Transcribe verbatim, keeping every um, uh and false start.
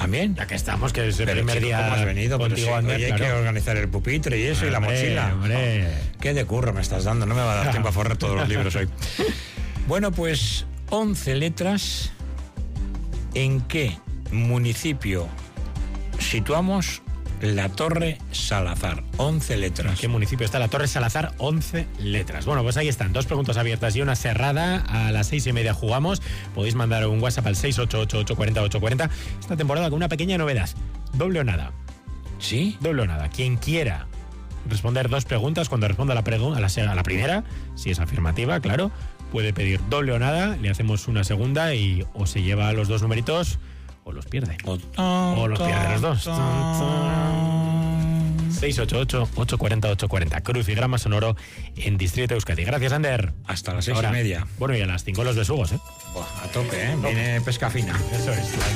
¿También? Ya que estamos, que es el Pero, primer chico, día ¿cómo has venido? Pero contigo, sí, Ander, oye, hay claro. que organizar el pupitre y eso, y la Hombre, mochila. hombre. Oh, qué de curro me estás dando, no me va a dar tiempo a forrar todos los libros hoy. Bueno, pues once letras. ¿En qué municipio situamos la Torre Salazar? once letras. ¿En qué municipio está la Torre Salazar? once letras. Bueno, pues ahí están, dos preguntas abiertas y una cerrada. A las seis y media jugamos. Podéis mandar un WhatsApp al seis ocho ocho, ocho cuatro cero, ocho cuatro cero. Esta temporada con una pequeña novedad. Doble o nada. ¿Sí? Doble o nada. Quien quiera responder dos preguntas, cuando responda a la, pregu- a la, se- a la primera, si es afirmativa, claro, puede pedir doble o nada, le hacemos una segunda y o se lleva los dos numeritos o los pierde. O, O los pierde los dos. seis ocho ocho, ocho cuatro cero, ocho cuatro cero. Crucigrama sonoro en Distrito Euskadi. Gracias, Ander. Hasta las seis Ahora, y media. Bueno, y a las cinco los besugos, ¿eh? Buah, a tope, ¿eh? Viene pesca fina. Eso es.